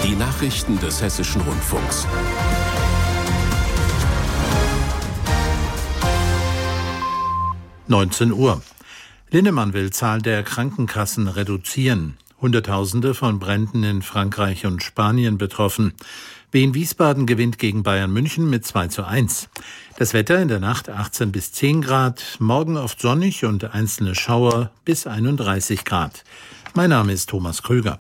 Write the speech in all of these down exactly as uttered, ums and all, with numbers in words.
Die Nachrichten des Hessischen Rundfunks. neunzehn Uhr. Linnemann will Zahl der Krankenkassen reduzieren. Hunderttausende von Bränden in Frankreich und Spanien betroffen. Wien Wiesbaden gewinnt gegen Bayern München mit zwei zu eins. Das Wetter in der Nacht achtzehn bis zehn Grad, morgen oft sonnig und einzelne Schauer bis einunddreißig Grad. Mein Name ist Thomas Krüger.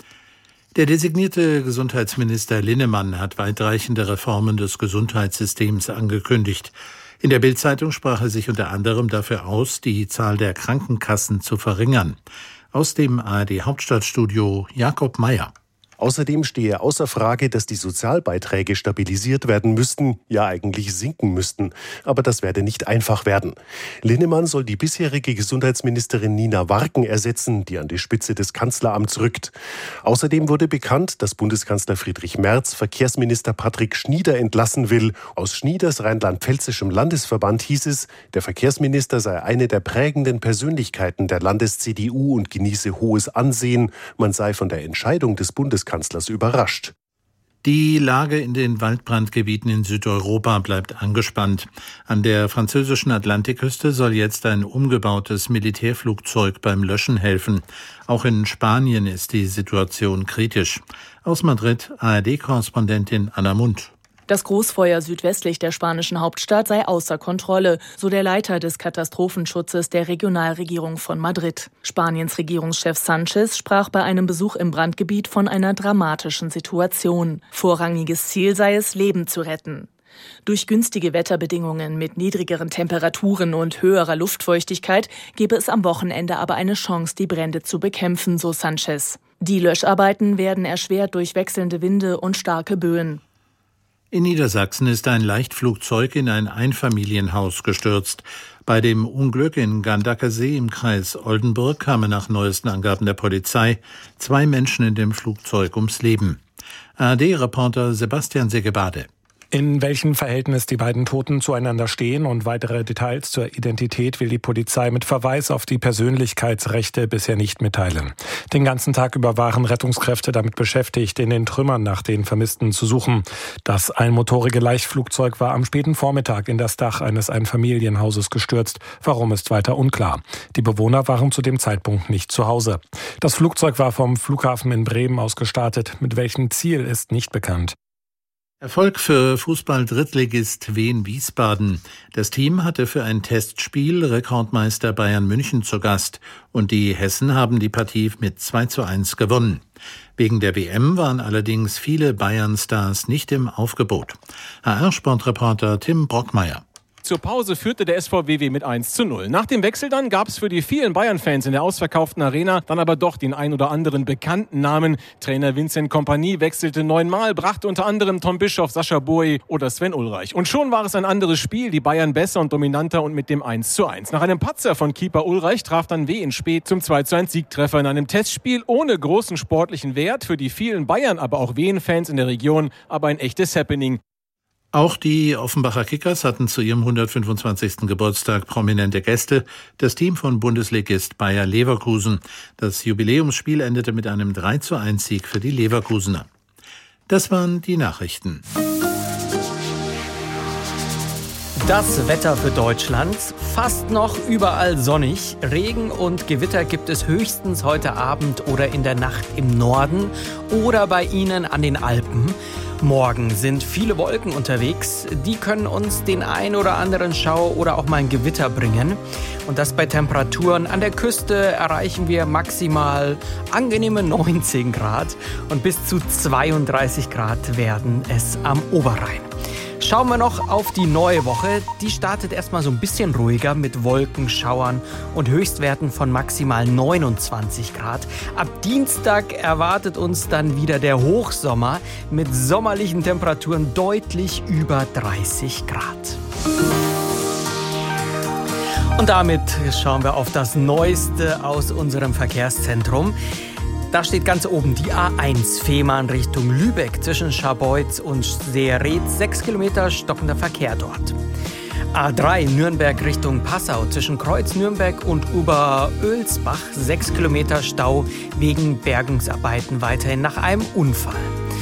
Der designierte Gesundheitsminister Linnemann hat weitreichende Reformen des Gesundheitssystems angekündigt. In der Bild-Zeitung sprach er sich unter anderem dafür aus, die Zahl der Krankenkassen zu verringern. Aus dem A R D-Hauptstadtstudio Jakob Mayer. Außerdem stehe außer Frage, dass die Sozialbeiträge stabilisiert werden müssten, ja eigentlich sinken müssten. Aber das werde nicht einfach werden. Linnemann soll die bisherige Gesundheitsministerin Nina Warken ersetzen, die an die Spitze des Kanzleramts rückt. Außerdem wurde bekannt, dass Bundeskanzler Friedrich Merz Verkehrsminister Patrick Schnieder entlassen will. Aus Schnieders rheinland-pfälzischem Landesverband hieß es, der Verkehrsminister sei eine der prägenden Persönlichkeiten der Landes-C D U und genieße hohes Ansehen. Man sei von der Entscheidung des Bundeskanzlers Kanzlers überrascht. Die Lage in den Waldbrandgebieten in Südeuropa bleibt angespannt. An der französischen Atlantikküste soll jetzt ein umgebautes Militärflugzeug beim Löschen helfen. Auch in Spanien ist die Situation kritisch. Aus Madrid A R D-Korrespondentin Anna Mund. Das Großfeuer südwestlich der spanischen Hauptstadt sei außer Kontrolle, so der Leiter des Katastrophenschutzes der Regionalregierung von Madrid. Spaniens Regierungschef Sánchez sprach bei einem Besuch im Brandgebiet von einer dramatischen Situation. Vorrangiges Ziel sei es, Leben zu retten. Durch günstige Wetterbedingungen mit niedrigeren Temperaturen und höherer Luftfeuchtigkeit gebe es am Wochenende aber eine Chance, die Brände zu bekämpfen, so Sánchez. Die Löscharbeiten werden erschwert durch wechselnde Winde und starke Böen. In Niedersachsen ist ein Leichtflugzeug in ein Einfamilienhaus gestürzt. Bei dem Unglück in Gandackersee im Kreis Oldenburg kamen nach neuesten Angaben der Polizei zwei Menschen in dem Flugzeug ums Leben. A R D-Reporter Sebastian Segebade. In welchem Verhältnis die beiden Toten zueinander stehen und weitere Details zur Identität will die Polizei mit Verweis auf die Persönlichkeitsrechte bisher nicht mitteilen. Den ganzen Tag über waren Rettungskräfte damit beschäftigt, in den Trümmern nach den Vermissten zu suchen. Das einmotorige Leichtflugzeug war am späten Vormittag in das Dach eines Einfamilienhauses gestürzt. Warum ist weiter unklar. Die Bewohner waren zu dem Zeitpunkt nicht zu Hause. Das Flugzeug war vom Flughafen in Bremen aus gestartet. Mit welchem Ziel ist nicht bekannt. Erfolg für Fußball-Drittligist Wien Wiesbaden. Das Team hatte für ein Testspiel Rekordmeister Bayern München zu Gast und die Hessen haben die Partie mit zwei zu eins gewonnen. Wegen der W M waren allerdings viele Bayern-Stars nicht im Aufgebot. H R-Sportreporter Tim Brockmeier. Zur Pause führte der S V W W mit eins zu null. Nach dem Wechsel dann gab es für die vielen Bayern-Fans in der ausverkauften Arena dann aber doch den ein oder anderen bekannten Namen. Trainer Vincent Kompany wechselte neunmal, brachte unter anderem Tom Bischoff, Sascha Boey oder Sven Ulreich. Und schon war es ein anderes Spiel, die Bayern besser und dominanter und mit dem eins zu eins. Nach einem Patzer von Keeper Ulreich traf dann W in Spät zum zwei zu eins Siegtreffer in einem Testspiel ohne großen sportlichen Wert. Für die vielen Bayern, aber auch Wien-Fans in der Region, aber ein echtes Happening. Auch die Offenbacher Kickers hatten zu ihrem hundertfünfundzwanzigsten Geburtstag prominente Gäste, das Team von Bundesligist Bayer Leverkusen. Das Jubiläumsspiel endete mit einem drei zu eins Sieg für die Leverkusener. Das waren die Nachrichten. Das Wetter für Deutschland, fast noch überall sonnig. Regen und Gewitter gibt es höchstens heute Abend oder in der Nacht im Norden oder bei Ihnen an den Alpen. Morgen sind viele Wolken unterwegs, die können uns den ein oder anderen Schauer oder auch mal ein Gewitter bringen. Und das bei Temperaturen an der Küste erreichen wir maximal angenehme neunzehn Grad und bis zu zweiunddreißig Grad werden es am Oberrhein. Schauen wir noch auf die neue Woche. Die startet erstmal so ein bisschen ruhiger mit Wolkenschauern und Höchstwerten von maximal neunundzwanzig Grad. Ab Dienstag erwartet uns dann wieder der Hochsommer mit sommerlichen Temperaturen deutlich über dreißig Grad. Und damit schauen wir auf das Neueste aus unserem Verkehrszentrum. Da steht ganz oben die A eins Fehmarn Richtung Lübeck zwischen Scharbeutz und Seereth. Sechs Kilometer stockender Verkehr dort. A drei Nürnberg Richtung Passau zwischen Kreuz Nürnberg und Oberölsbach. Sechs Kilometer Stau wegen Bergungsarbeiten weiterhin nach einem Unfall.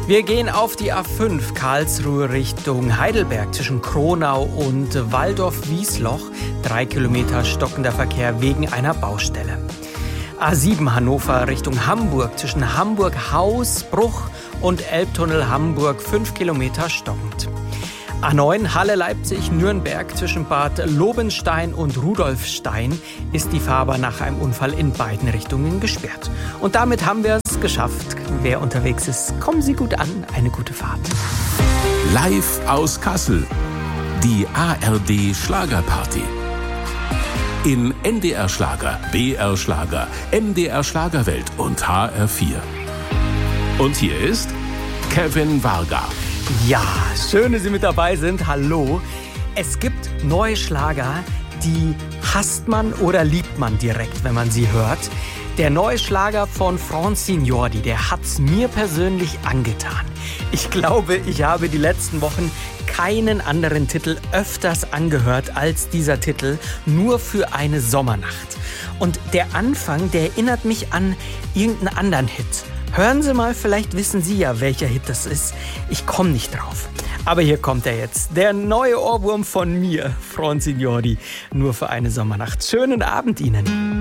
Wir gehen auf die A fünf Karlsruhe Richtung Heidelberg zwischen Kronau und Walldorf-Wiesloch. Drei Kilometer stockender Verkehr wegen einer Baustelle. A sieben Hannover Richtung Hamburg zwischen Hamburg-Hausbruch und Elbtunnel Hamburg. Fünf Kilometer stockend. A neun Halle-Leipzig-Nürnberg zwischen Bad Lobenstein und Rudolfstein ist die Fahrbahn nach einem Unfall in beiden Richtungen gesperrt. Und damit haben wir es geschafft. Wer unterwegs ist, kommen Sie gut an. Eine gute Fahrt. Live aus Kassel. Die A R D Schlagerparty. In N D R Schlager, B R Schlager, M D R Schlagerwelt und H R vier. Und hier ist Kevin Varga. Ja, schön, dass Sie mit dabei sind. Hallo. Es gibt neue Schlager, die hasst man oder liebt man direkt, wenn man sie hört. Der neue Schlager von Francine Jordi, der hat's mir persönlich angetan. Ich glaube, ich habe die letzten Wochen keinen anderen Titel öfters angehört als dieser Titel, nur für eine Sommernacht. Und der Anfang, der erinnert mich an irgendeinen anderen Hit. Hören Sie mal, vielleicht wissen Sie ja, welcher Hit das ist. Ich komme nicht drauf. Aber hier kommt er jetzt. Der neue Ohrwurm von mir, Francine Jordi. Nur für eine Sommernacht. Schönen Abend Ihnen.